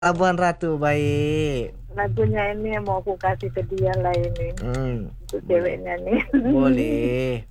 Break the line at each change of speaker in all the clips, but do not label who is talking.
Abang Ratu baik.
Lagunya ini yang mau aku kasih ke dia lah ini. Untuk
Boleh.
ceweknya nih.
Boleh.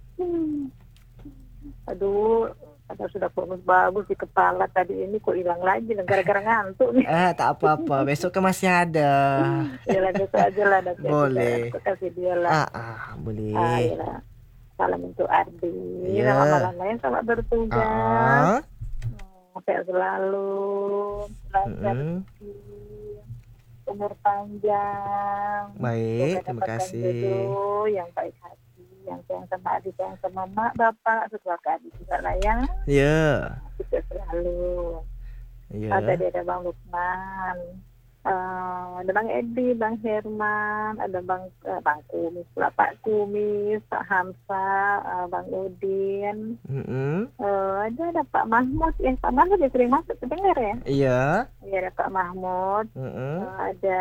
Aduh, ada sudah bagus di kepala tadi ini kok hilang lagi gara-gara ngantuk nih.
Tak apa-apa. Besok kan masih ada.
Ya lah besok aja lah nanti
Boleh.
aku kasih dia lah.
Boleh.
Ya. Salam untuk Ardi. Selamat
Ya.
malam lain, selamat bertugas. Sehat selalu, lancar
Mm-mm.
rezeki, umur panjang, semoga
Baik, terima
dapatkan
kasih.
jodoh yang baik hati, yang sayang sama adik, sayang sama mak, bapak, sekeluarga adik juga lah ya.
Ya.
Sukses selalu.
Ya.
Tadi ada Bang Lukman, ada Bang Edi, Bang Herman, ada Bang Kumis, Pak Kumis, Pak Hamsa, Bang Udin,
Mm-mm.
ada Pak Mahmud, Pak Mahmud ya sering masuk, dengar ya?
Iya.
Iya ada Pak Mahmud,
Mm-mm.
ada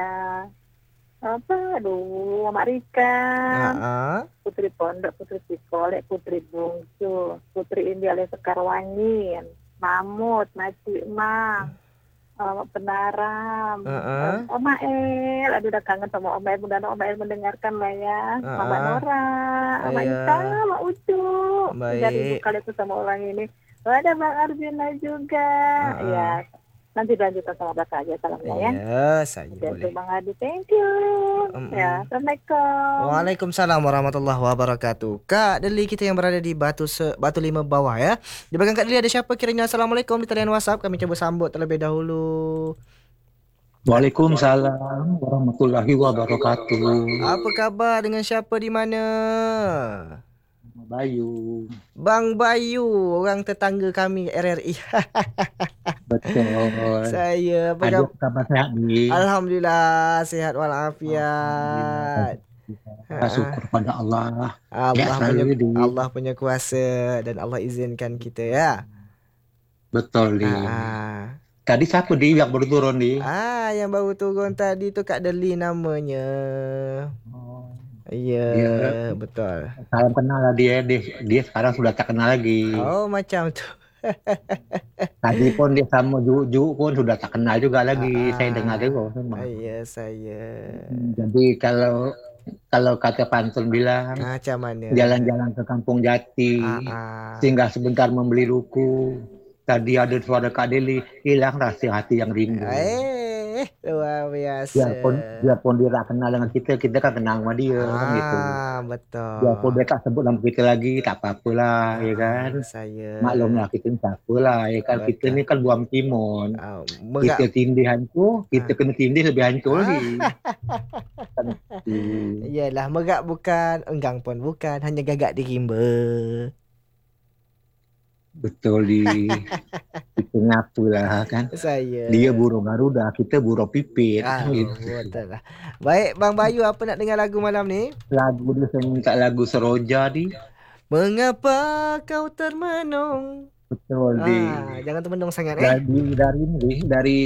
Mak Rika, Putri Pondok, Putri Sikolek, Putri Bungsu, Putri India Sekarwangin, Mamut, Maci Emang, Penaram, Oma El, aduh udah kangen sama Oma El, mudah-mudahan Oma El mendengarkan lah ya, Mama Nora, Mama Ita, Mama Ucu, 3.000
Baik.
kali itu sama orang ini. Ada Bang Arjuna juga, ya nanti lanjutkan sama Bapak aja salamnya ya.
Iya, saya boleh.
Bang Adi, thank you. Ya, Assalamualaikum.
Waalaikumsalam warahmatullahi wabarakatuh. Kak Deli kita yang berada di Batu Lima bawah ya. Di belakang Kak Deli ada siapa kiranya? Assalamualaikum di talian WhatsApp. Kami coba sambut terlebih dahulu.
Waalaikumsalam warahmatullahi wabarakatuh.
Apa kabar dengan siapa di mana?
Bayu.
Bang Bayu, orang tetangga kami RRI.
Betul.
Saya apa
Ada kabar sehat nih?
Alhamdulillah sehat walafiat.
Syukur pada Allah.
Allah punya kuasa dan Allah izinkan kita ya.
Betul nih. Tadi siapa dia yang baru turun nih?
Yang baru turun tadi tu Kak Deli namanya. Iya, betul.
Salam kenal lah dia sekarang sudah tak kenal lagi.
Oh, macam tu.
Tadi pun dia sama Ju pun sudah tak kenal juga lagi. Saya dengar juga sama.
Iya, saya.
Jadi kalau kata pantun bilang,
macam mana?
Jalan-jalan ke Kampung Jati, singgah sebentar membeli ruku. Tadi ada suara Kak Deli, hilang rasa hati yang rindu.
Luar biasa.
Biarpun dia tak kenal dengan kita kan kenal sama dia kan gitu.
Betul.
Biarpun dia tak sebut nama kita lagi, tak apa-apalah ya kan. Maklumlah kita ni tak apalah ya kan. Kita ni kan buang timun. Kita tindih hancur, kita kena tindih lebih hancur lagi.
Iyalah, megak bukan, enggang pun bukan, hanya gagak dirimba.
Betul kita ngapulah kan. Dia burung Garuda, kita burung pipit.
Betul lah. Baik Bang Bayu, apa nak dengar lagu malam ni?
Lagu dia saya minta lagu Seroja ni.
Mengapa kau termenung?
Betul
jangan termenung sangat
dari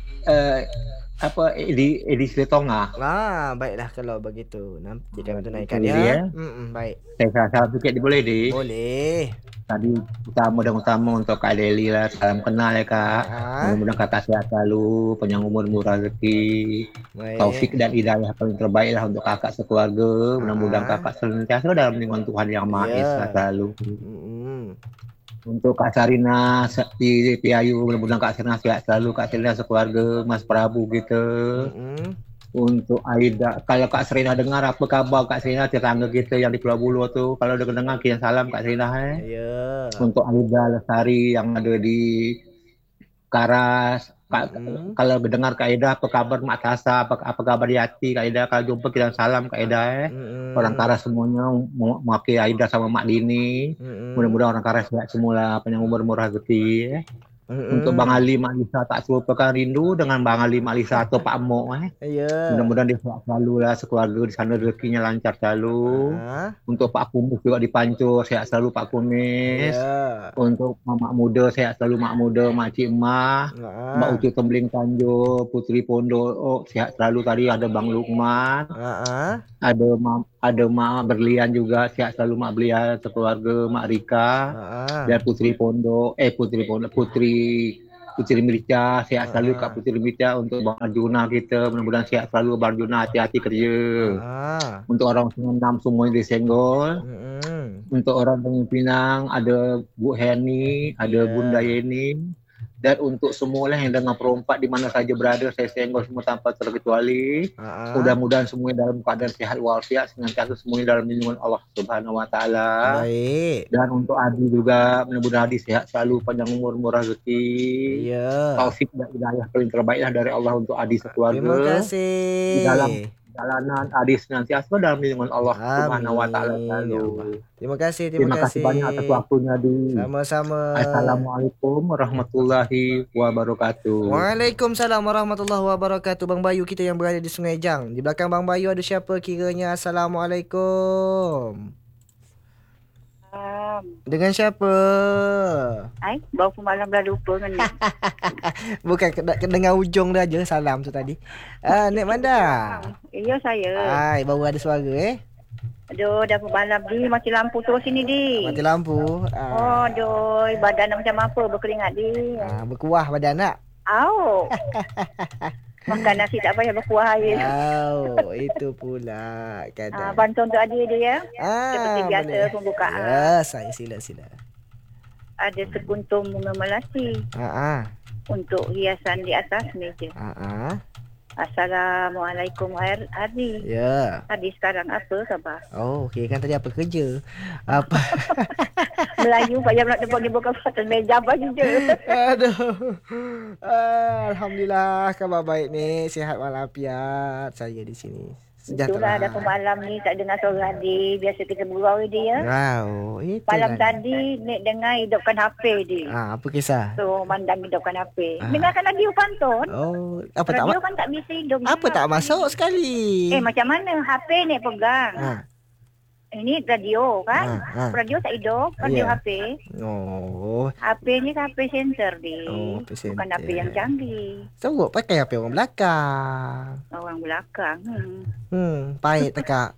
Edi Seletonga.
Baiklah kalau begitu. Nanti kami tunaikan ya. Baik.
Saya salam sikit boleh di?
Boleh.
Tadi utama untuk Kak Deli lah, salam kenal ya Kak. Mudah-mudahan Kakak sehat selalu, panjang umur, murah rezeki, taufik dan hidayah paling terbaik lah untuk Kakak sekeluarga. Mudah-mudahan Kakak senantiasa dalam lindungan Tuhan Yang Maha Esa selalu. Untuk Kak Sarina di Piayu, mudah-mudahan Kak Sarina sehat selalu, Kak Sarina sekeluarga, Mas Prabu gitu. Untuk Aida, kalau Kak Serina dengar apa kabar Kak Serina, tetangga kita yang di Pulau Bulu tu, kalau dia dengar kirim salam Kak Serina. Untuk Aida Lestari yang ada di Karas, kalau dengar Kak Aida apa kabar Mak Tasa, apa kabar Yati Kak Aida, kalau jumpa kirim salam Kak Aida. Orang Karas semuanya mewakili Aida sama Mak Dini. Mudah-mudahan orang Karas sehat semula, panjang umur, murah rezeki. Untuk Bang Ali Mak Lisa, tak selupakan rindu dengan Bang Ali Mak Lisa atau Pak Mo. Mudah-mudahan dia sehat selalu lah, sekeluarga di sana rezekinya lancar selalu. Untuk Pak Kumis juga di Pancur, sehat selalu Pak Kumis. Untuk Mak Muda, sehat selalu Mak Muda, Mak Cik Emah, Mbak Ucu Tembling Tanjung, Putri Pondok, sehat selalu. Tadi ada Bang Lukman, ada Mak Berlian juga, sehat selalu Mak Berlian, sekeluarga Mak Rika, dan Putri Putri Mirica, sehat selalu Kak Putri Mirica. Untuk Bang Arjuna kita, mudah-mudahan sehat selalu Bang Arjuna, hati-hati kerja. Untuk orang Senenam semua yang disenggol. Untuk orang Pinang ada Bu Heni, ada Bunda Yeni. Dan untuk semua yang dengar perompak di mana saja berada, saya senggol semua tanpa terkecuali. Mudah-mudahan semuanya dalam keadaan sehat walafiat, senantiasa semuanya dalam lindungan Allah Subhanahu Wa Taala.
Baik.
Dan untuk Adi juga, mudah-mudahan Adi sehat selalu, panjang umur, murah rezeki. Taufik dan hidayah paling terbaiklah dari Allah untuk Adi sekeluarga.
Terima kasih.
Di dalam jalanan Adi senantiasa dalam lindungan Allah Subhanahu Wa Taala selalu.
Terima kasih
banyak atas waktunya di.
Sama-sama.
Assalamualaikum warahmatullahi wabarakatuh.
Waalaikumsalam warahmatullahi wabarakatuh. Bang Bayu kita yang berada di Sungai Jang. Di belakang Bang Bayu ada siapa kiranya? Assalamualaikum. Dengan siapa?
Baru pemalam dah lupa kan ni.
Bukan dengar ujung dah je salam tu tadi. Nek Manda.
Ya saya.
Baru ada suara
Aduh, dah pemalam di mati lampu terus sini di.
Mati lampu.
Aduh, badan macam apa berkeringat di.
Berkuah badan nak.
Makan nasi tak payah berkuah air.
Itu pula kadang.
Bantu untuk adik dia ya. Seperti biasa
boleh.
pembukaan.
Ya, saya sila.
Ada sekuntum bunga melati. Untuk hiasan di atas meja. Assalamualaikum Ardi.
Ya.
Ardi sekarang apa khabar?
Okey kan tadi apa kerja? Apa?
Melayu payah nak tebak di buka atas meja apa je.
Aduh. Alhamdulillah khabar baik ni, sihat walafiat saya di sini.
Itulah dah pemalam ni tak dengar suara Ardi. Biasa kita bergurau dia ya.
Itu
malam tadi Nek dengar hidupkan HP dia.
Apa kisah?
So mandang hidupkan HP. Dengarkan radio pantun.
Apa
radio
tak
kan tak bisa hidup.
Apa tak masuk sekali?
Macam mana HP Nek pegang? Ini radio kan? Radio tak hidup, radio HP. HP ni HP center dia. Bukan HP yang canggih.
Teruk pakai HP orang belakang.
Orang belakang.
Pahit tekak.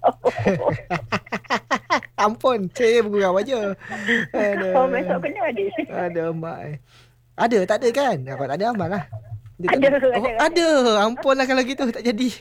Ampun, saya bergurau aja.
Besok kena ada.
Mak. Ada tak ada kan? Kalau tak ada amal lah.
Ada.
Ampunlah kalau gitu tak jadi.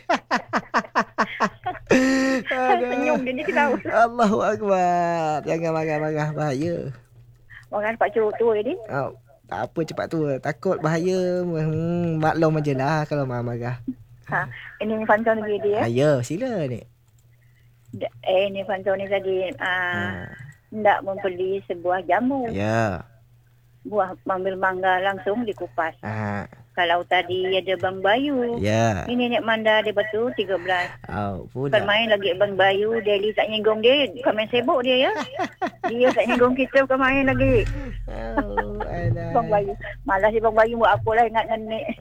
Senyum dia ni ketawa.
Allahu Akbar. Jangan marah-marah, bahaya.
Orang nampak curut tu ni.
Tak apa cepat tu. Takut bahaya. Maklum je lah kalau marah-marah.
Ini pantun lagi dia.
Ya, sila ni.
Ini pantun ni tadi. Hendak membeli sebuah jamu.
Ya.
Buah ambil mangga langsung dikupas. Kalau tadi ada Bang Bayu.
Ya.
Ini Nek Manda dia betul 13.
Pula.
Bukan main lagi Bang Bayu. Daily tak nyinggung dia. Bukan main sibuk dia ya. Dia tak nyinggung kita. Bukan main lagi. Bang Bayu. Malas si Bang Bayu buat apa lah ingat dengan Nek.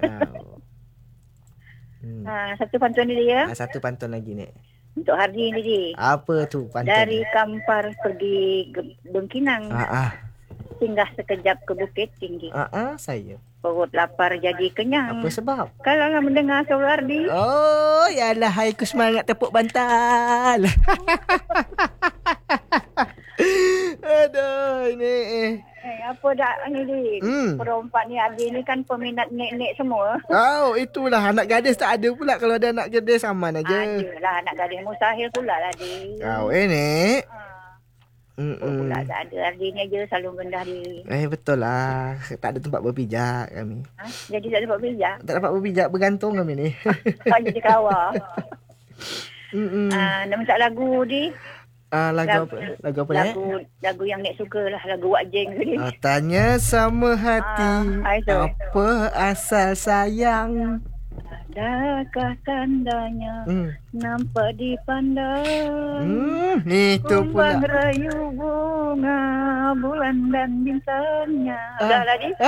Satu pantun ni dia.
Satu pantun lagi Nek.
Untuk hari ni dia.
Apa tu pantun?
Dari Kampar pergi Bengkinang. Singgah sekejap ke Bukit Tinggi.
Saya.
Perut lapar jadi kenyang.
Apa sebab?
Kalau lah mendengar suara Ardi.
Yalah, haiku semangat tepuk bantal. Aduh, ini.
Apa dah ni di? Perompak ni Ardi ni kan peminat nek-nek semua.
Itulah anak gadis tak ada pula. Kalau ada anak gadis aman aja.
Adalah anak gadis mustahil pula lah di.
Nek.
Pula tak ada. Ardi ni aja selalu rendah diri.
Betul lah. Tak ada tempat berpijak kami.
Jadi tak ada tempat berpijak?
Tak dapat berpijak, bergantung kami ni.
Jadi kawah. Nak minta lagu di?
Lagu apa
Lagu yang Nek suka lah. Lagu Wak Jeng ni.
Tanya sama hati. Apa asal sayang?
Adakah tandanya nampak di pandang?
Itu pula.
Kumbang rayu bunga bulan dan bintangnya. Dah lah ni.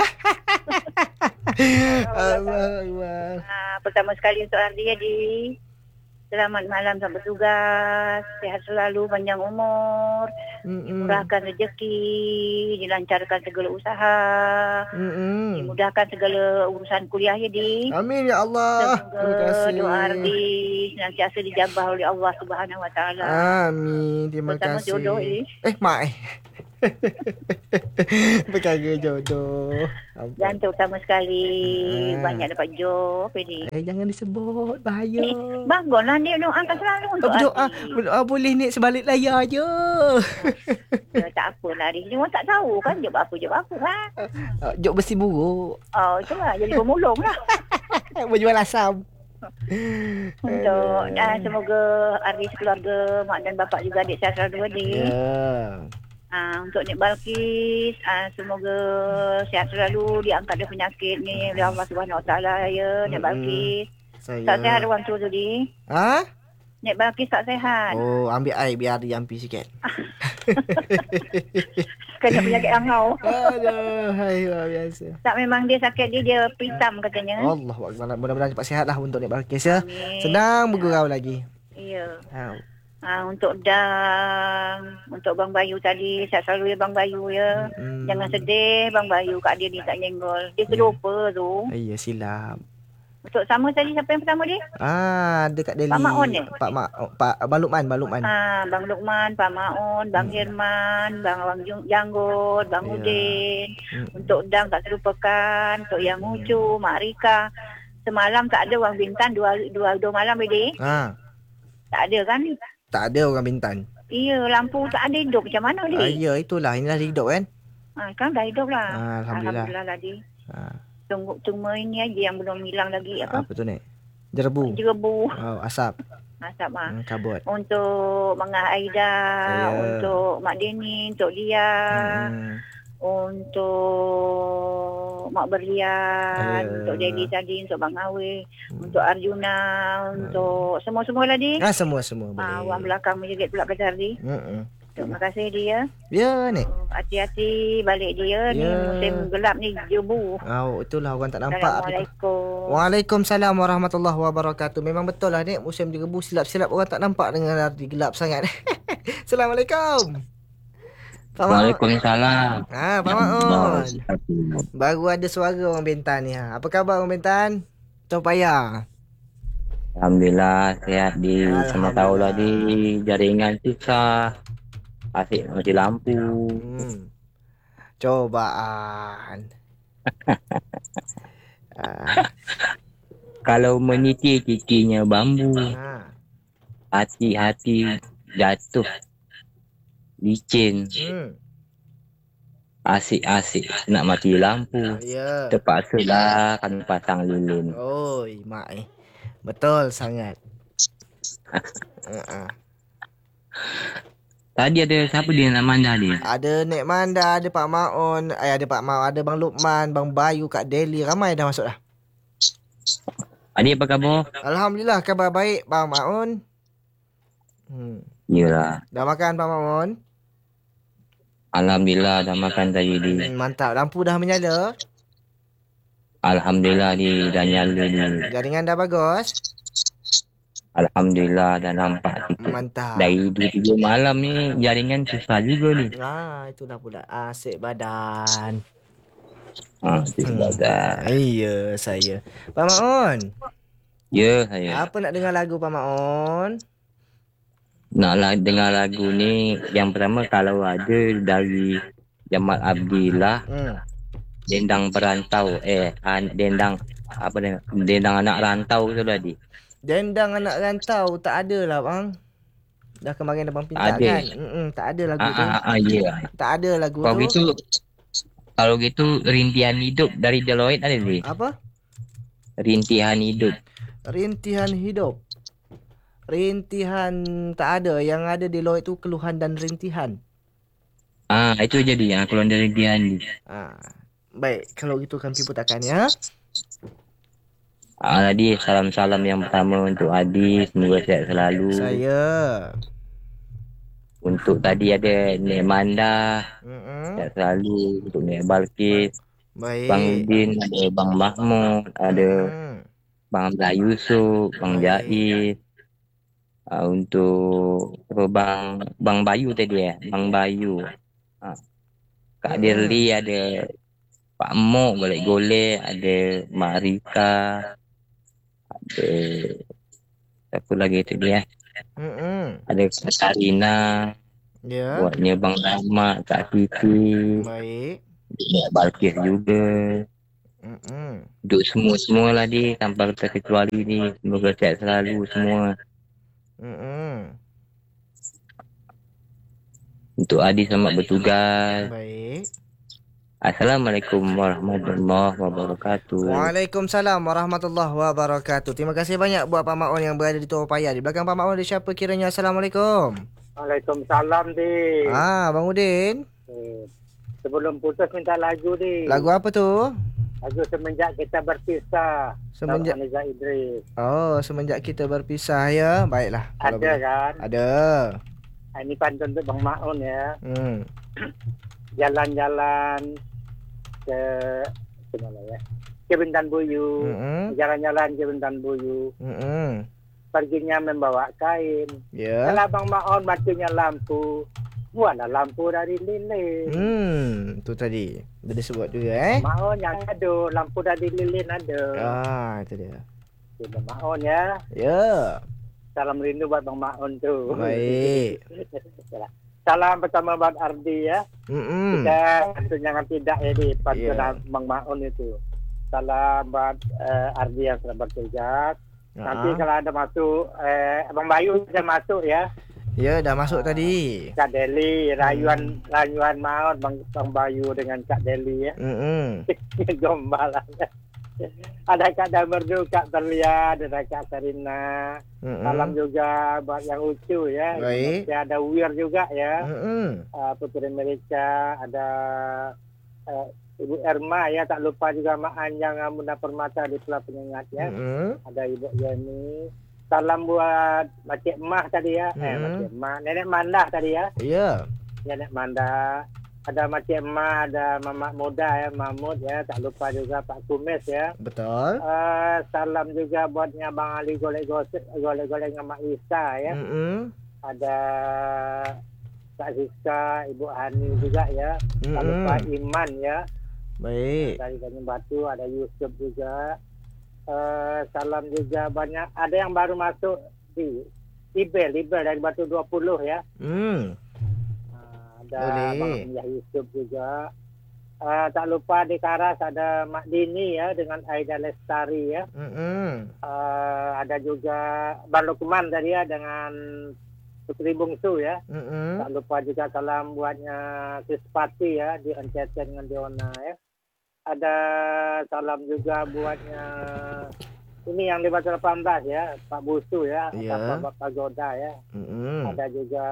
Allah.
Pertama sekali untuk Ardi di. Selamat malam sampai tugas. Sehat selalu, panjang umur. Dimurahkan rezeki. Dilancarkan segala usaha. Dimudahkan segala urusan kuliah ya di.
Amin ya Allah.
Terima kasih. Doa Ardi senantiasa dijabah oleh Allah Subhanahu Wa Taala.
Amin. Terima kasih.
Jodoh ni.
Mak. Berkara jodoh. Ampun.
Dan terutama sekali banyak dapat job ni.
Jangan disebut, bahaya.
Bangunlah ni doakan selalu untuk
Berdoa boleh ni sebalik layar je.
Ya, tak apalah Aris. Cuma tak tahu kan job apa kan.
Jok besi buruk.
Oh, itulah jadi pemulung lah.
Berjual asam.
Untuk semoga Aris keluarga mak dan bapak juga adik saya selalu adik.
Ya.
Untuk Nik Balkis, semoga sihat selalu, diangkat dari penyakit ni oleh Allah Subhanahu Wa Taala ya Nik Balkis. Tak sehat orang tu tadi.
Ha?
Nik Balkis tak sehat.
Oh, ambil air biar dia jampi sikit.
Kena penyakit angau.
Aduh, hai luar biasa.
Tak, memang dia sakit dia pitam katanya.
Allah Akbar. Mudah-mudahan cepat sihatlah untuk Nik Balkis ya. Senang bergurau lagi.
Ya. Untuk Bang Bayu tadi, saya selalu ya Bang Bayu ya. Jangan sedih Bang Bayu, Kak dia ni tak nyenggol. Dia terlupa tu.
Ya, silap.
Untuk sama tadi, siapa yang pertama dia?
Dekat Delhi.
Pak Maon ni?
Pak Balukman.
Bang Lukman, Pak Maon, Bang Herman, Bang Janggot, Bang Udin. Untuk Dang tak terlupakan, untuk Yang Ucu, Mak Rika. Semalam tak ada orang Bintan, dua malam ini. Tak ada kan?
Tak ada orang Bintan.
Iya, lampu tak ada hidup. Macam mana dia?
Ya, itulah. Inilah hidup kan?
Kan dah hidup lah.
Alhamdulillah
lah dia. Cuma ini aja yang belum hilang lagi. Apa
tu ni? Jerebu. Asap.
Asap
kabut.
Untuk Mangah Aida, untuk Mak Deni, untuk dia, untuk Mak Berlian, untuk Dedi tadi, untuk Bang Awe, untuk Arjuna, untuk semua-semua lah dia.
Semua
orang belakang menjerit pula kata tadi. Terima kasih dia.
Ya ni.
Hati-hati balik dia ni musim gelap ni jebu.
Itulah orang tak nampak.
Assalamualaikum.
Waalaikumsalam warahmatullahi wabarakatuh. Memang betul lah ni musim jebu, silap-silap orang tak nampak dengan hari gelap sangat. Assalamualaikum.
Waalaikumsalam.
Pak Maon. Baru ada suara orang Bintan ni. Apa khabar orang Bintan? Tahu payah.
Alhamdulillah sihat di sama tahulah di jaringan susah. Asyik mati lampu.
Cobaan.
Kalau meniti-titinya bambu, hati-hati jatuh licin. Asik-asik nak mati lampu. Terpaksa lah kan pasang lilin.
Oi, mak betul sangat.
Tadi ada siapa dia nak Manda dia?
Ada Nek Manda, ada Pak Maon, ada Pak Maon, ada Bang Lukman, Bang Bayu, Kak Deli, ramai dah masuk dah.
Adik apa khabar?
Alhamdulillah khabar baik Bang Maon.
Yalah.
Dah makan Bang Maon?
Alhamdulillah dah makan tadi di.
Mantap, lampu dah menyala.
Alhamdulillah di dah nyala ni.
Jaringan dah bagus.
Alhamdulillah dah nampak kita.
Mantap.
Dari 2-3 malam ni jaringan susah juga ni.
Itulah pula asyik badan.
Asyik badan.
Iya, saya. Pak Maon.
Ya, saya.
Apa nak dengar lagu Pak Maon?
Nak dengar lagu ni yang pertama kalau ada dari Jamal Abdillah. Dendang Perantau. Dendang apa dia? Dendang Anak Rantau tu tadi.
Dendang Anak Rantau tak ada lah bang. Dah kemarin abang pinta kan. Tak ada lagu tu.
Ya.
Tak ada lagu
tu. Kalau gitu Rintihan Hidup dari Deloitte ada ni.
Apa?
Rintihan Hidup.
Rintihan Hidup. Rintihan tak ada. Yang ada Deloitte tu Keluhan dan Rintihan.
Itu jadi keluhan dari Rintihan ni.
Baik, kalau gitu kami putarkan ya.
Adi, salam-salam yang pertama untuk Adi, semoga sihat selalu.
Saya.
Untuk tadi ada Nek Manda, sihat selalu. Untuk Nek Balkis, Bang Udin, ada Bang Mahmud, ada Bang Abdullah Yusuf, Bang Jais. Untuk Bang Bayu tadi Bang Bayu. Kak Dirli ada Pak Mok golek-golek, ada Mak Rika. Ada siapa lagi tu dia? Ada Sarina.
Ya.
Buatnya Bang Rahmat, Kak Titi,
Baik.
Balkis juga.
Mm-mm.
Untuk semua lah di tanpa terkecuali ni. Semoga sehat selalu semua.
Mm-mm.
Untuk Adi selamat bertugas.
Baik.
Assalamualaikum warahmatullahi wabarakatuh.
Waalaikumsalam warahmatullahi wabarakatuh. Terima kasih banyak buat Pak Maun yang berada di Tua Paya. Di belakang Pak Maun ada siapa kiranya? Assalamualaikum.
Waalaikumsalam, Di.
Bang Udin.
Sebelum putus minta lagu, Di.
Lagu apa tu?
Lagu Semenjak Kita Berpisah.
Semenjak
Aniza Idris.
semenjak kita berpisah ya. Baiklah.
Ada kan?
Ada.
Ini pantun untuk Bang Maun ya.
Hmm.
Jalan-jalan ke mana ya? Ke Bintan Buyu. Jalan-jalan ke Bintan Buyu. Perginya membawa kain.
Ya.
Kalau Bang Maun matinya lampu, buatlah lampu dari lilin.
Itu tadi. Dia disebut juga
Maun yang ada, lampu dari lilin ada.
Itu dia.
Bang Maun ya.
Ya.
Salam rindu buat Bang Maun tu.
Baik.
Salam pertama buat Ardi ya. Kita tentu jangan tidak ya di pantun Bang Maun itu. Salam buat Ardi yang sudah bertugas. Nanti kalau ada masuk, Abang Bayu sudah masuk ya.
Ya, dah masuk tadi.
Kak Deli, rayuan maut Bang Bayu dengan Kak Deli ya. Gombalan. Ada Kak Damerdu, Kak Terlihat, ada Kak Sarina. Salam juga buat yang Ucu ya.
Baik.
Ada Wir juga ya. Putri Amerika, ada Ibu Erma ya, tak lupa juga Mak Anjang Amuna Permata di Pulau Penyengat ya. Ada Ibu Yeni. Salam buat Makcik Emah tadi ya. Makcik Emah, Nenek Mandah tadi ya.
Iya.
Nenek Mandah. Ada Makcik Emah, ada Mamak Muda ya, Mahmud ya. Tak lupa juga Pak Kumis ya.
Betul.
Salam juga buatnya Bang Ali golek-golek dengan Mak Isa ya. Ada Kak Siska, Ibu Hani juga ya. Tak lupa Iman ya. Baik. Dari Tanjung Batu ada Yusuf juga. Salam juga banyak. Ada yang baru masuk di Ibel dari Batu 20 ya. Ada Bang Yusuf juga. Tak lupa di Karas ada Mak Dini ya dengan Aida Lestari ya. Ada juga Bang Lukman tadi ya dengan Putri Bungsu ya. Tak lupa juga salam buatnya Krispati ya di NCT dengan Diona ya. Ada salam juga buatnya ini yang di Batu 18 ya, Pak Busu ya, Pak Pagoda ya. Ada juga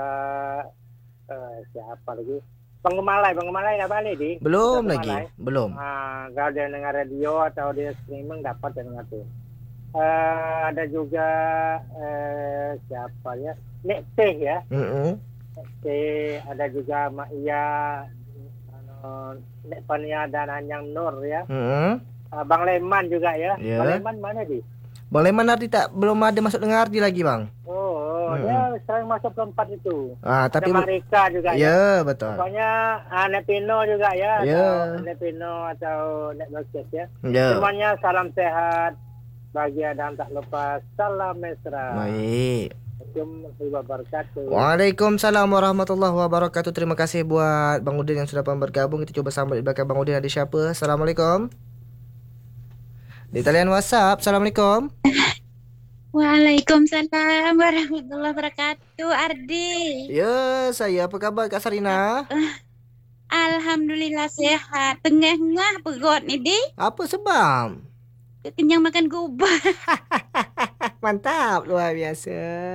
siapa lagi? Pengemalai dah balik di?
Belum lagi, belum.
Kalau dia dengar radio atau dia streaming dapat dengar tuh. Ada juga siapa ya? Nek Teh ya. Nek Teh, ada juga Mak Iya, Nek Pania dan Anyang Nur ya. Bang Leman juga ya. Bang Leman mana di?
Bang Leman Ardi belum ada masuk dengar Ardi lagi bang.
Dia sering masuk keempat itu.
Tapi
ada Marika juga ya.
Ya betul.
Pokoknya Nek Pino juga ya.
Ya.
Nek Pino atau Nek Bakses ya.
Ya.
Semuanya salam sehat, bahagia dan tak lupa salam mesra.
Baik.
Waalaikumsalam
warahmatullahi wabarakatuh. Terima kasih buat Bang Udin yang sudah bergabung. Kita coba sambut di belakang Bang Udin ada siapa? Assalamualaikum. Di talian WhatsApp. Assalamualaikum.
Waalaikumsalam warahmatullahi wabarakatuh. Ardi.
Ya, saya. Apa kabar Kak Sarina?
Alhamdulillah sehat. Tengah-tengah perut ni di.
Apa sebab?
Kenyang makan gubah.
Mantap, luar biasa.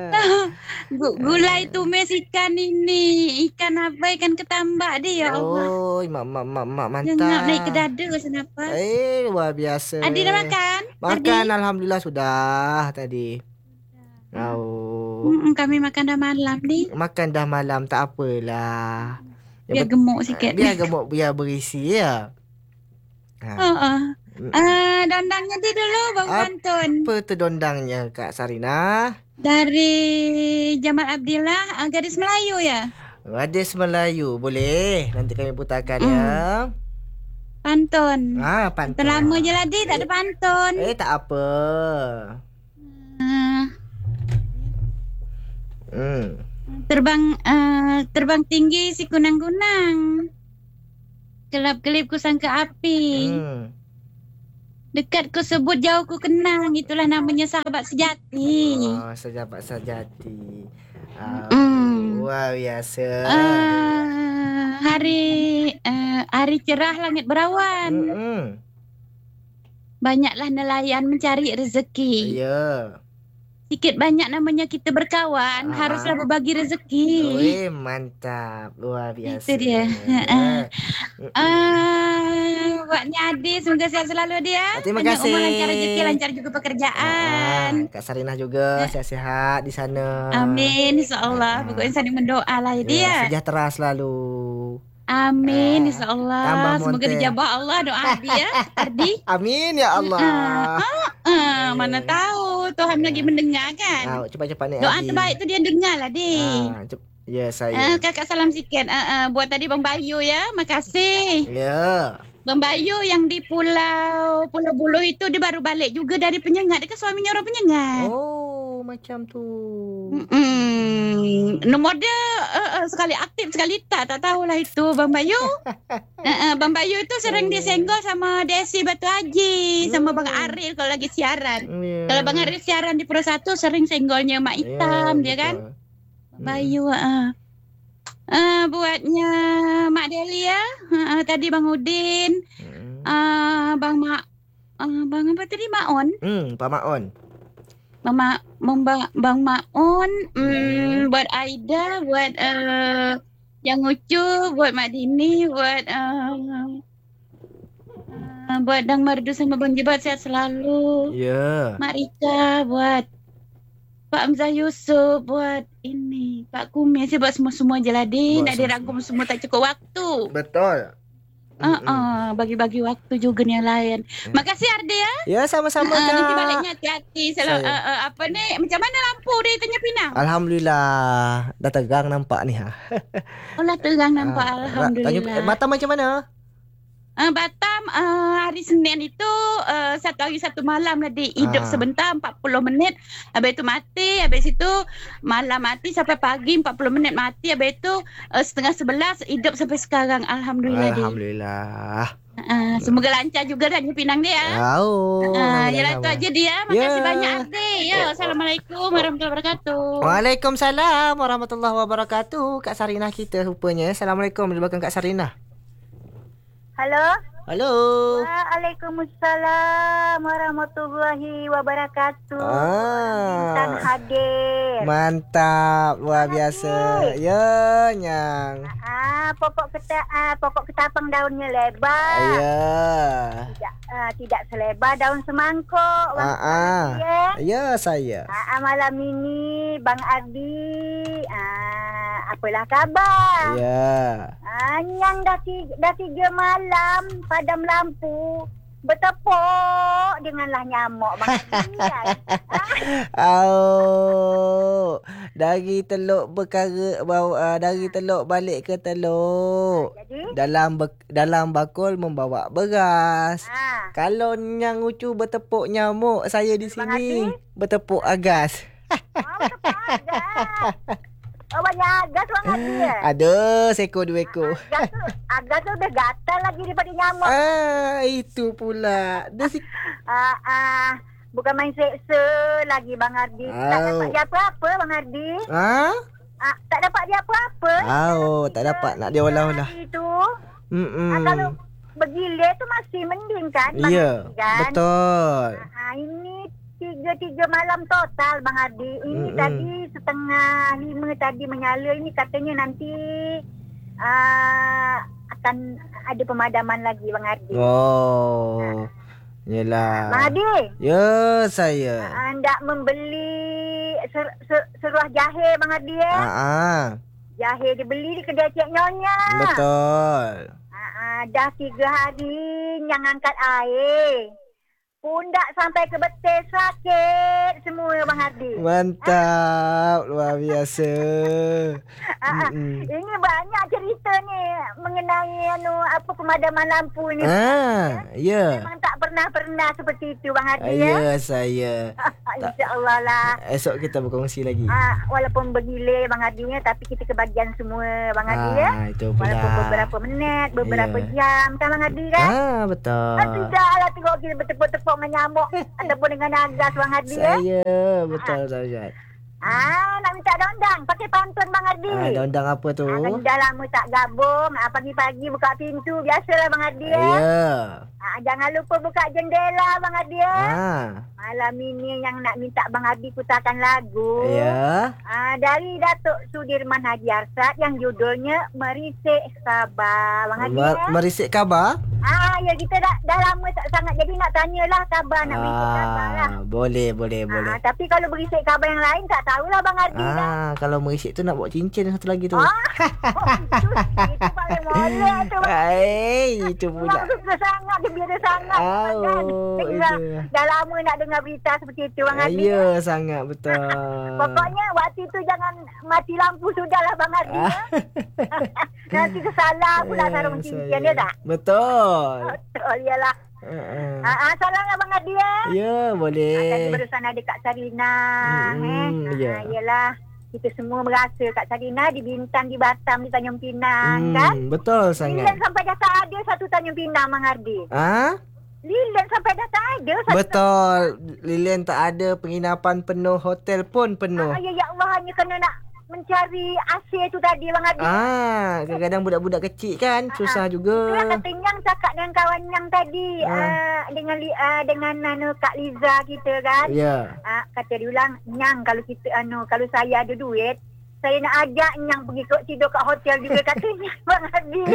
Gulai tumis ikan ini. Ikan apa? Ikan ketambak dia, ya Allah.
Oh, mantap.
Jangan naik ke dada kenapa?
Luar biasa.
Adi dah makan?
Makan, Adi? Alhamdulillah sudah tadi.
Kami makan dah malam ni.
Makan dah malam, tak apalah.
Biar gemuk sikit.
Biar gemuk, biar berisi ya.
Dondangnya di dulu Bang Pantun.
Apa tu dondangnya Kak Sarina?
Dari Jamal Abdillah, Gadis Melayu ya?
Gadis Melayu, boleh. Nanti kami putarkan ya.
Pantun.
Pantun.
Lama je lah tak ada pantun.
Tak apa.
Terbang tinggi si kunang-kunang. Kelap-kelip ku sangka api. Dekat ku sebut, jauh ku kenang. Itulah namanya sahabat sejati.
Oh, sahabat sejati. Wah, biasa.
Hari cerah langit berawan. Banyaklah nelayan mencari rezeki.
Ya.
Sikit banyak namanya kita berkawan, haruslah berbagi rezeki.
Wih, mantap. Luar biasa.
Itu dia. Buatnya Adi, semoga sehat selalu dia.
Terima
Panjang
kasih.
umur, lancar rezeki, lancar juga pekerjaan.
Kak Sarinah juga sehat-sehat di sana.
Amin, insyaAllah. Pokoknya saling mendoa lah ya dia.
Sejahtera selalu.
Amin, insyaAllah.
Tambah
Semoga
monte.
dijabah Allah doa Ardi ya. Ardi.
Amin ya Allah.
Mana tahu Tuhan lagi mendengar kan.
Cepat-cepat nih
Doa
Adi.
terbaik tu dia dengar lah Di.
Ya saya.
Kakak salam sikit. Buat tadi Bang Bayu ya. Makasih.
Ya.
Bang Bayu yang di Pulau Buluh itu dia baru balik juga dari Penyengat. Dia kan suaminya orang Penyengat.
Oh, macam tu.
Nombor dia sekali aktif sekali tak tahulah itu Bang Bayu. Bang Bayu itu sering disenggol sama Desi Batu Haji sama Bang Aril kalau lagi siaran. Kalau Bang Aril siaran di Pro 1 sering senggolnya Mak Hitam dia kan. Bang Bayu buatnya Mak Delia, tadi Bang Udin, Bang apa tadi Maon?
Pak Maon.
Bang Maon, buat Aida, buat Yang Ucu, buat Mak Dini, buat Dang Mardu sama Bang Jebat sehat selalu.
Ya.
Mak Rika, buat Pak Hamzah Yusuf, buat ini Pak Kumis, buat semua je lah Din. Nak dirangkum semua tak cukup waktu.
Betul.
Bagi-bagi waktu juga ni yang lain. Makasih Ardi ya.
Ya, sama-sama Kak.
Nanti baliknya hati-hati. Apa ni, macam mana lampu di Tanjung Pinang?
Alhamdulillah, dah tegang nampak ni ha.
Oh lah tegang nampak, alhamdulillah.
Batam macam mana?
Batam hari Senin itu satu hari satu malam lah hidup sebentar 40 minit, habis itu mati, habis itu malam mati sampai pagi 40 minit mati, habis itu setengah 11 hidup sampai sekarang, alhamdulillah.
Alhamdulillah.
Semoga lancar juga dah di Pinang dia. Yalah itu aja dia. Makasih banyak Ardi. Ya, assalamualaikum warahmatullahi wabarakatuh.
Waalaikumsalam warahmatullahi wabarakatuh. Kak Sarinah kita rupanya. Assalamualaikum di belakang Kak Sarinah.
Halo.
Halo.
Waalaikumsalam warahmatullahi wabarakatuh. Intan hadir.
Mantap, luar biasa. Ya, Nyang.
Pokok ketapang daunnya lebar.
Ya.
Tidak selebar daun semangkuk.
Ya, saya.
Malam ini Bang Ardi, apalah kabar?
Ya.
Yang dah 3 malam padam lampu bertepuk denganlah nyamuk Bang Ardi.
Dari teluk dari teluk balik ke teluk.
Jadi?
Dalam bakul membawa beras. Kalau Nyang Ucu bertepuk nyamuk, saya di sini bertepuk agas.
Bertepuk agas. Banyak agas Bang Ardi ya?
Ada seekor 2 ekor.
Agas tu dah gatal lagi daripada nyamuk.
Itu pula.
Bukan main seksa lagi Bang Ardi. Tak dapat dia apa-apa Bang Ardi. Tak dapat dia apa-apa.
Tak dapat nak dia olah-olah.
Itu. Kalau bergilir tu masih mending kan?
Ya,
kan?
Betul.
Ini 3 malam total Bang Ardi. Ini tadi 4:30 tadi menyala. Ini katanya nanti akan ada pemadaman lagi Bang Ardi.
Yelah.
Bang Ardi.
Ya, saya.
Hendak membeli seruah jahe Bang Ardi ya. Jahe dibeli di kedai Cik Nyonya.
Betul.
Dah 3 hari yang angkat air. Pundak sampai ke betis sakit semua Bang Ardi.
Mantap, luar biasa.
Ini banyak cerita ni mengenai pemadaman lampu ni.
Ya.
Memang tak pernah seperti itu Bang Ardi
ya. Ya, saya.
InsyaAllah lah.
Esok kita berkongsi lagi.
Walaupun bergilir Bang Adinya, tapi kita kebagian semua Bang Adi ya.
Itu pula.
Walaupun beberapa minit, beberapa jam kan Bang Adi kan.
Betul.
Tidaklah tengok kita bertepuk-tepuk dengan nyamuk ataupun dengan nagas Bang Adi ya.
Saya betul Ustaz.
Nak minta undang pakai pantun Bang Adi.
Undang apa tu?
Dah lama tak gabung. Pagi-pagi buka pintu. Biasalah Bang Adi ya. Jangan lupa buka jendela Bang Adi ya. Malam ini yang nak minta Bang Adi putarkan lagu. Dari Datuk Sudirman Haji Arsad yang judulnya Merisik Khabar. Bang Adi ya.
Merisik Khabar?
Ya kita dah lama tak sangat, jadi nak tanyalah khabar, nak berisik khabar lah.
Boleh.
Tapi kalau berisik khabar yang lain tak tahulah Bang Adi dah.
Kalau merisik tu nak buat cincin satu lagi tu.
Itu paling molek tu.
Itu pula.
Dia sangat, dia biasa sangat. Dah lama nak dengar berita seperti itu Bang Adi.
Ya, sangat betul.
Pokoknya waktu tu jangan mati lampu sudahlah Bang Adi. Nanti kesalah pula sarung cincin dia tak?
Betul.
Iyalah. Salam lah Bang Adi ya.
Ya, boleh.
Tadi barusan ada Kak Sarina. Iyalah. Kita semua merasa Kak Sarina di Bintang, di Batam, di Tanjung Pinang kan?
Betul sangat.
Lilian sampai dah tak ada satu Tanjung Pinang Bang Adi. Lilian sampai dah tak ada satu.
Betul. Lilian tak ada, penginapan penuh, hotel pun penuh.
Ya Allah, hanya kena nak mencari AC tu tadi Bang Adi.
Kadang-kadang budak-budak kecil kan susah juga.
Itulah kata Nyang cakap dengan kawan Nyang tadi dengan Kak Liza kita kan.
Ya.
Kata dia ulang, Nyang kalau kita kalau saya ada duit, saya nak ajak Nyang pergi tidur kat hotel juga katanya Bang Adi.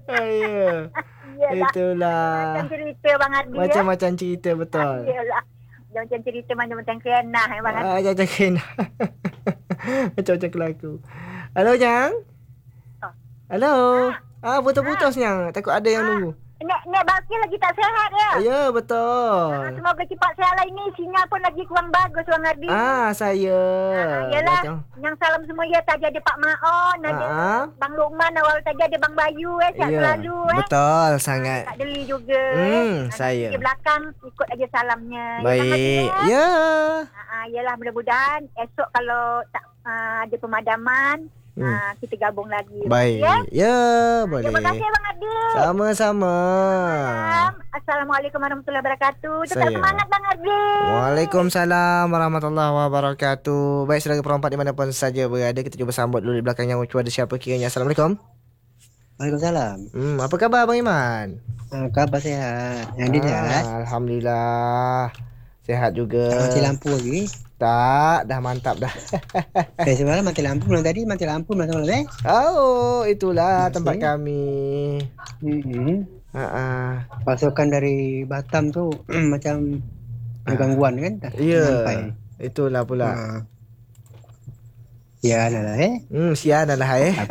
Itulah.
Macam cerita Bang Adi.
Macam-macam cerita betul.
Iyalah. Macam cerita macam-macam kenah Bang Adi.
Macam kenah. Macam-macam kelaku. Halo Nyang. Halo. Putus-putus Nyang. Takut ada yang nunggu.
Nek Bakir lagi tak sihat ya?
Ya, betul.
Semoga cepat sihat lah ini. Sinyal pun lagi kurang bagus Bang Adi.
Saya.
Yalah. Yang salam semua ya. Tadi ada Pak Maon. Ada Bang Lukman. Awal tadi ada Bang Bayu. Sihat selalu.
Betul sangat.
Kak Deli juga.
Saya.
Di belakang ikut aja salamnya.
Baik. Ya.
Yalah, mudah-mudahan esok kalau tak ada pemadaman, kita gabung lagi.
Baik. Ya, boleh.
Terima kasih Bang Adi.
Sama-sama.
Assalamualaikum warahmatullahi wabarakatuh. Tetap semangat Bang Adi.
Waalaikumsalam warahmatullahi wabarakatuh. Baik, saudara perempat dimanapun saja berada, kita cuba sambut dulu di belakang yang ada siapa kiranya. Assalamualaikum.
Waalaikumsalam.
Apa khabar Bang Iman?
Khabar sihat. Yang dia sihat?
Alhamdulillah. Sehat juga.
Mati lampu lagi?
Tak, dah mantap dah.
Semalam mati lampu, malam tadi mati lampu malam semalam
Itulah tempat kami.
Pasokan dari Batam tu macam ada gangguan kan?
Ya. Itulah pula.
Sian lah
sian lah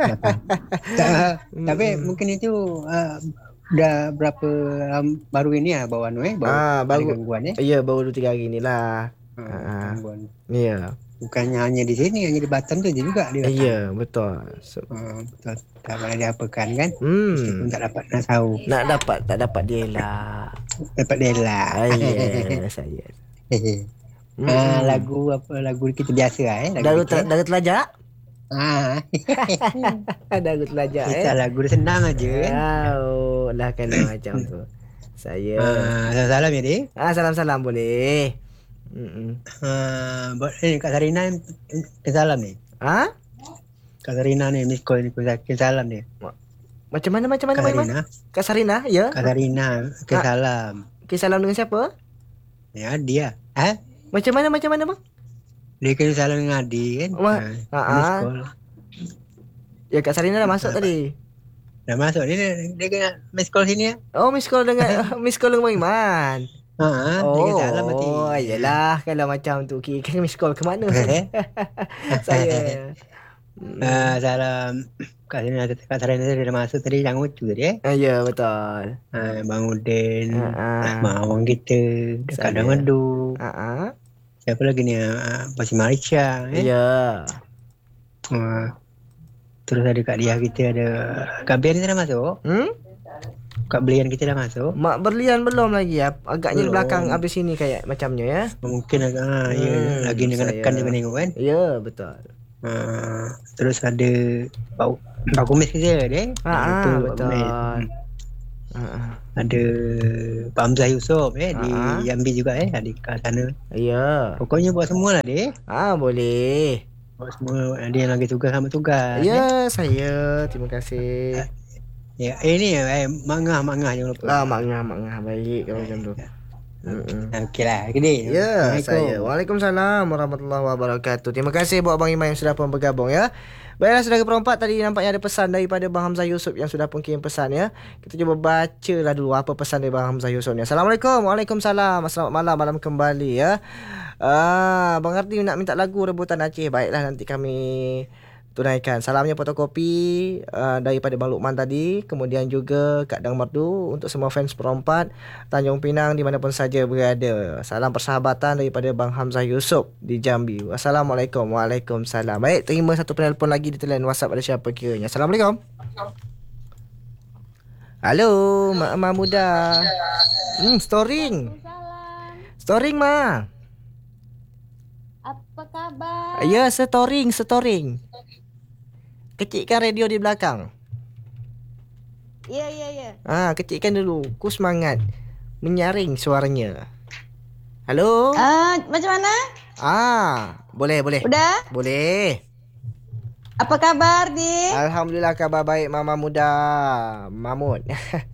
Tapi mungkin itu dah berapa baru ini baru gangguan
Ya, baru 2-3 hari inilah.
Gangguan.
Ya.
Bukannya hanya di sini, hanya di Batam tu juga dia.
Ya, betul.
Betul. Tak pernah diapakan kan? Meskipun tak dapat nak tahu.
Tak dapat dia lah.
Dapat dia lah.
Saya.
Lagu kita biasa
Lagu telajak? Lagu telajak
Kita lagu dia senang aja kan.
Lah kalau macam tu. Saya.
Salam ya dia.
Salam-salam boleh.
Kak Sarina ke salam ni. Kak Sarina ni miss call ni ke salam ni.
Macam mana
Kak Sarina?
Kak Sarina, ya?
Kak Sarina ke salam.
Ke salam dengan siapa?
Ya, dia.
Macam mana Bang?
Dia ke salam dengan Adi kan. Miss call.
Ya, Kak Sarina dah masuk tadi.
Dah masuk dia kena miss call sini ya.
Miss call dengan Bang Iman.
Dia ke salam mati.
Iyalah, kalau macam tu kira miss call ke mana? Saya.
Salam Kak Sarina dia dah masuk tadi, jangan lucu tadi
Ya, betul.
Bang Udin, Mawang kita, Kak Damadu. Siapa lagi ni? Pasi Marisha.
Ya.
Terus ada Kak Dia kita, ada Kak Ben ni dah masuk.
Mak Berlian kita dah masuk.
Mak Berlian belum lagi ya. Agaknya di
Belum.
belakang habis ini kayak macamnya ya.
Mungkin agak ya, lagi dengan nekan dia menengok kan.
Ya, betul.
Terus ada Pak Kumis kita deh.
Betul.
Ada Pak Hamzah Yusof di Jambi juga adik kat sana.
Ya.
Pokoknya buat semua lah deh.
Boleh.
Buat semua ada yang lagi tugas sama tugas.
Ya, saya terima kasih.
Ya, ini mangah jangan lupa.
Mangah baik kalau macam tu.
Okeylah, gini.
Ya, saya. Waalaikumsalam warahmatullahi wabarakatuh. Terima kasih buat Abang Iman yang sudah pun bergabung ya. Baiklah, saudara perempat, tadi nampaknya ada pesan daripada Bang Hamzah Yusof yang sudah pun kirim pesan ya. Kita cuba bacalah dulu apa pesan dari Bang Hamzah Yusof ni. Assalamualaikum. Waalaikumsalam. Selamat malam kembali ya. Bang Arti nak minta lagu rebutan Aceh. Baiklah, nanti kami tunaikan. Salamnya fotokopi daripada Bang Lukman tadi. Kemudian juga Kak Dang Merdu untuk semua fans perempat Tanjung Pinang dimanapun saja berada. Salam persahabatan daripada Bang Hamzah Yusof di Jambi. Assalamualaikum. Waalaikumsalam. Baik, terima satu penelpon lagi di talian WhatsApp. Ada siapa kiranya? Assalamualaikum. Halo, Mak Muda. Storing Ma.
Apa kabar?
Ya, storing. Kecilkan radio di belakang.
Ya.
Kecilkan dulu. Ku semangat menyaring suaranya. Halo?
Macam mana?
Boleh.
Udah?
Boleh.
Apa kabar, Dik?
Alhamdulillah, kabar baik Mama Muda Mahmud.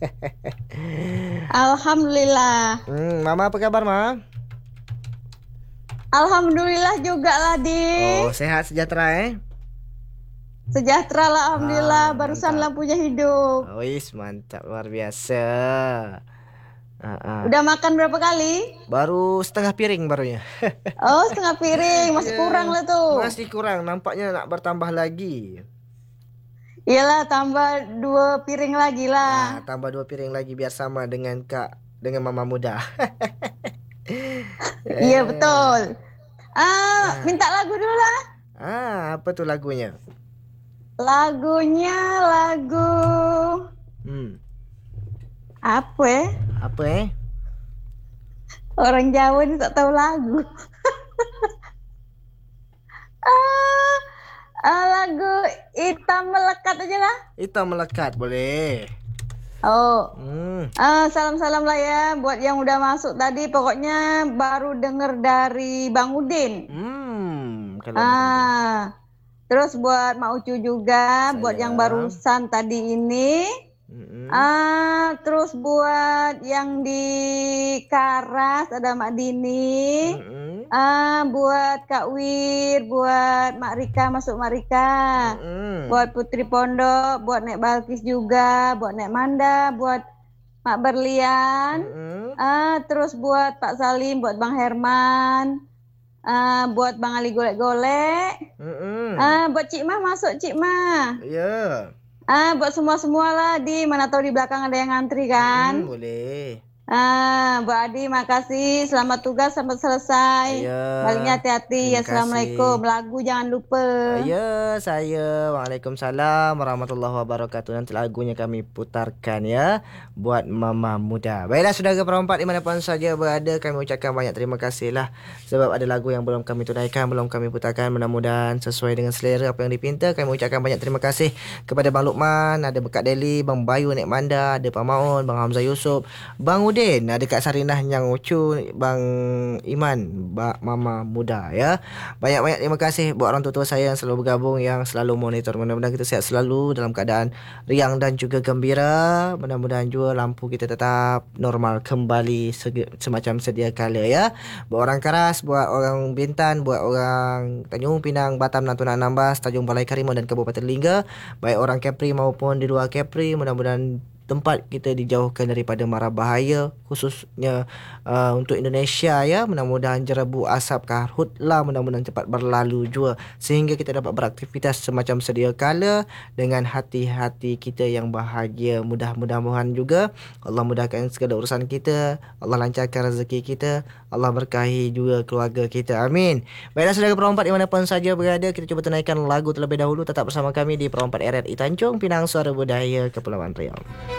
Alhamdulillah.
Mama apa kabar, Ma?
Alhamdulillah juga lah, Dik.
Sehat sejahtera
Sejahtera lah, alhamdulillah. Barusan lampunya hidup.
Wis, mantap, luar biasa.
Udah makan berapa kali?
Baru setengah piring barunya.
Setengah piring. Masih kurang lah tuh.
Masih kurang, nampaknya nak bertambah lagi.
Iyalah, tambah 2 piring lagi lah.
Tambah 2 piring lagi biar sama dengan Mama Muda.
Iya, betul. Minta lagu dulu lah.
Apa tuh lagunya?
Lagunya apa ya? Orang Jawa ni tak tahu lagu. Lagu Hitam Melekat aja lah.
Hitam Melekat, boleh.
Salam-salam lah ya buat yang udah masuk tadi. Pokoknya baru denger dari Bang Udin. Terus buat Mak Ucu juga, buat yang barusan tadi ini. Terus buat yang di Karas ada Mak Dini. Buat Kak Wir, buat Mak Rika, masuk Mak Rika. Buat Putri Pondok, buat Nek Balkis juga, buat Nek Manda, buat Mak Berlian. Terus buat Pak Salim, buat Bang Herman. Buat Bang Ali golek-golek. Buat Cik Mah masuk Cik Mah.
Ya.
Buat semua-semua lah di mana tahu di belakang ada yang ngantri kan.
Boleh.
Mbak Adi makasih, selamat tugas sampai selesai. Baliknya hati-hati. Assalamualaikum. Lagu jangan lupa.
Ya, saya. Waalaikumsalam warahmatullahi wabarakatuh. Nanti lagunya kami putarkan ya buat Mama Muda. Baiklah, saudara perempat dimanapun saja berada, kami ucapkan banyak terima kasih lah sebab ada lagu yang belum kami tunaikan, belum kami putarkan. Mudah-mudahan sesuai dengan selera apa yang dipinta. Kami ucapkan banyak terima kasih kepada Bang Lukman, ada Kak Deli, Bang Bayu, Nek Manda, ada Pak Maun, Bang Hamzah Yusof, Bang Udin, ada Kak Sarinah, Yang Ucu, Bang Iman, Mama Muda ya. Banyak-banyak terima kasih buat orang tua saya yang selalu bergabung, yang selalu monitor. Mudah-mudahan kita sihat selalu dalam keadaan riang dan juga gembira. Mudah-mudahan juga lampu kita tetap normal kembali semacam sedia kala ya. Buat orang Karas, buat orang Bintan, buat orang Tanjung Pinang, Batam, Natuna, Anambas, Tanjung Balai Karimau dan Kabupaten Lingga, baik orang Kepri maupun di luar Kepri, mudah-mudahan tempat kita dijauhkan daripada mara bahaya, khususnya untuk Indonesia ya. Mudah-mudahan jerebu asap karhutlah mudah-mudahan cepat berlalu juga, sehingga kita dapat beraktivitas semacam sedia kala dengan hati-hati kita yang bahagia. Mudah-mudahan juga Allah mudahkan segala urusan kita, Allah lancarkan rezeki kita, Allah berkahi juga keluarga kita. Amin. Baiklah saudara perempat dimanapun saja berada, kita cuba tunaikan lagu terlebih dahulu. Tetap bersama kami di Perempat RRI Tanjung Pinang, Suara Budaya Kepulauan Riau.